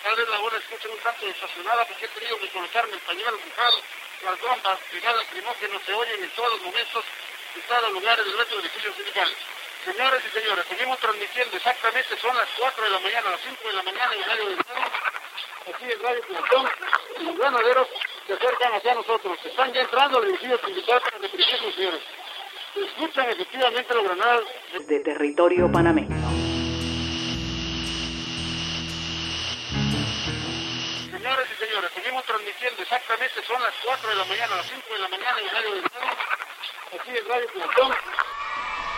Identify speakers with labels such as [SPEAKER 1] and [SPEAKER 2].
[SPEAKER 1] tal vez la hora escuchen un tanto estacionada porque he tenido que colocarme el pañuelo mojado, las bombas de gas lacrimógeno se oyen en todos los momentos en todos los lugares del nuestro edificio sindical. Señores y señores, seguimos transmitiendo exactamente, son las 4 de la mañana, las 5 de la mañana en Radio del Estado, aquí en Radio Plantón, y los granaderos se acercan hacia nosotros, están ya entrando al edificio sindical para reprimir funciones. Se escuchan efectivamente los granadas
[SPEAKER 2] de territorio panameño.
[SPEAKER 1] Señores y señores, seguimos transmitiendo exactamente, son las 4 de la mañana, las 5 de la mañana en Radio del Estado, aquí en Radio Plantón,